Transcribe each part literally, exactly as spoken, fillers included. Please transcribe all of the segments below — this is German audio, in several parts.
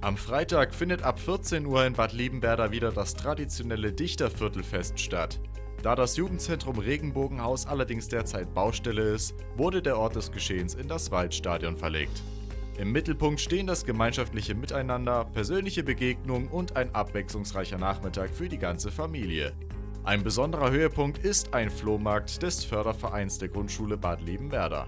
Am Freitag findet ab vierzehn Uhr in Bad Liebenwerda wieder das traditionelle Dichterviertelfest statt. Da das Jugendzentrum Regenbogenhaus allerdings derzeit Baustelle ist, wurde der Ort des Geschehens in das Waldstadion verlegt. Im Mittelpunkt stehen das gemeinschaftliche Miteinander, persönliche Begegnung und ein abwechslungsreicher Nachmittag für die ganze Familie. Ein besonderer Höhepunkt ist ein Flohmarkt des Fördervereins der Grundschule Bad Liebenwerda.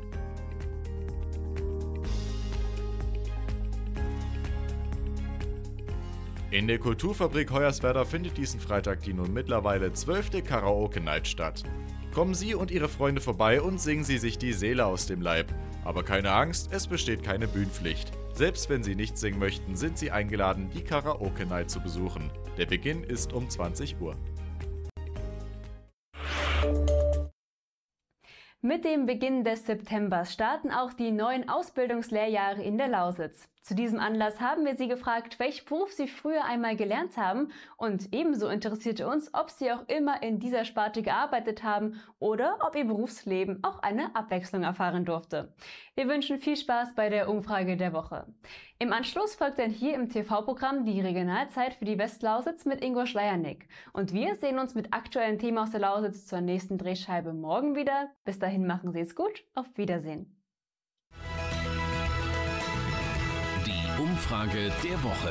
In der Kulturfabrik Hoyerswerda findet diesen Freitag die nun mittlerweile zwölfte Karaoke-Night statt. Kommen Sie und Ihre Freunde vorbei und singen Sie sich die Seele aus dem Leib. Aber keine Angst, es besteht keine Bühnenpflicht. Selbst wenn Sie nicht singen möchten, sind Sie eingeladen, die Karaoke-Night zu besuchen. Der Beginn ist um zwanzig Uhr. Mit dem Beginn des Septembers starten auch die neuen Ausbildungslehrjahre in der Lausitz. Zu diesem Anlass haben wir Sie gefragt, welchen Beruf Sie früher einmal gelernt haben, und ebenso interessierte uns, ob Sie auch immer in dieser Sparte gearbeitet haben oder ob Ihr Berufsleben auch eine Abwechslung erfahren durfte. Wir wünschen viel Spaß bei der Umfrage der Woche. Im Anschluss folgt dann hier im T V-Programm die Regionalzeit für die Westlausitz mit Ingo Schleiernick. Und wir sehen uns mit aktuellen Themen aus der Lausitz zur nächsten Drehscheibe morgen wieder. Bis dahin machen Sie es gut, auf Wiedersehen. Die Umfrage der Woche.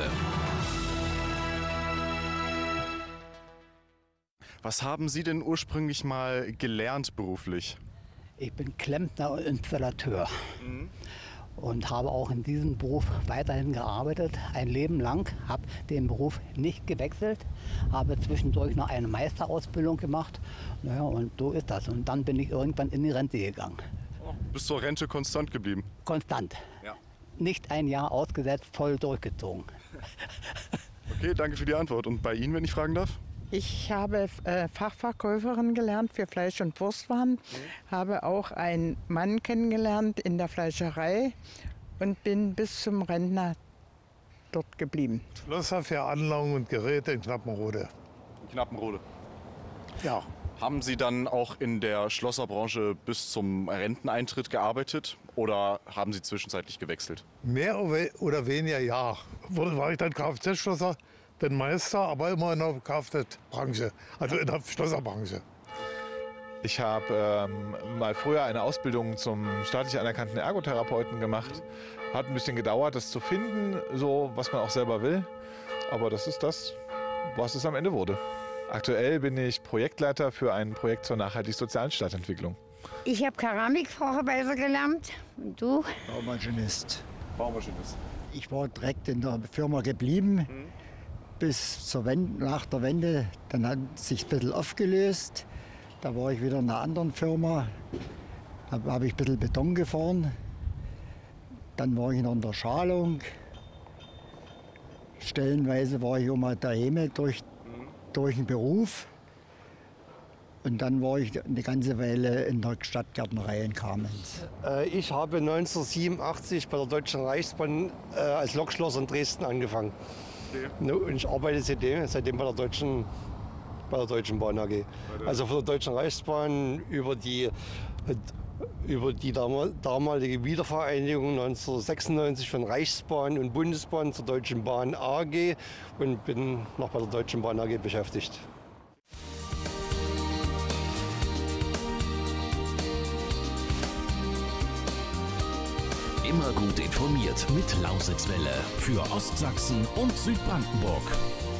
Was haben Sie denn ursprünglich mal gelernt beruflich? Ich bin Klempner und Installateur mhm. und habe auch in diesem Beruf weiterhin gearbeitet, ein Leben lang, habe den Beruf nicht gewechselt, habe zwischendurch noch eine Meisterausbildung gemacht, naja, und so ist das. Und dann bin ich irgendwann in die Rente gegangen. Oh, bis zur Rente konstant geblieben? Konstant. Ja. Nicht ein Jahr ausgesetzt, voll durchgezogen. Okay, danke für die Antwort. Und bei Ihnen, wenn ich fragen darf? Ich habe äh, Fachverkäuferin gelernt für Fleisch- und Wurstwaren, mhm. habe auch einen Mann kennengelernt in der Fleischerei und bin bis zum Rentner dort geblieben. Schlosser für Anlagen und Geräte in Knappenrode. In Knappenrode? Ja. Haben Sie dann auch in der Schlosserbranche bis zum Renteneintritt gearbeitet oder haben Sie zwischenzeitlich gewechselt? Mehr oder weniger ja. War ich dann Kfz-Schlosser, den Meister, aber immer in der Kfz-Branche, also in der Schlosserbranche. Ich habe ähm, mal früher eine Ausbildung zum staatlich anerkannten Ergotherapeuten gemacht. Hat ein bisschen gedauert, das zu finden, so was man auch selber will. Aber das ist das, was es am Ende wurde. Aktuell bin ich Projektleiter für ein Projekt zur nachhaltig-sozialen Stadtentwicklung. Ich habe Keramikfacharbeiter gelernt. Und du? Baumaschinist. Baumaschinist. Ich war direkt in der Firma geblieben, mhm. bis zur Wende, nach der Wende. Dann hat es sich ein bisschen aufgelöst. Da war ich wieder in einer anderen Firma. Da habe ich ein bisschen Beton gefahren. Dann war ich noch in der Schalung. Stellenweise war ich immer daheim durch durch den Beruf, und dann war ich eine ganze Weile in der Stadtgärtnerei in Kamenz. Ich habe neunzehnhundertsiebenundachtzig bei der Deutschen Reichsbahn als Lokschlosser in Dresden angefangen. Okay. Und ich arbeite seitdem, seitdem bei, der Deutschen, bei der Deutschen Bahn A G. Also von der Deutschen Reichsbahn über die, über die damalige Wiedervereinigung neunzehnhundertsechsundneunzig von Reichsbahn und Bundesbahn zur Deutschen Bahn A G und bin noch bei der Deutschen Bahn A G beschäftigt. Immer gut informiert mit Lausitzwelle für Ostsachsen und Südbrandenburg.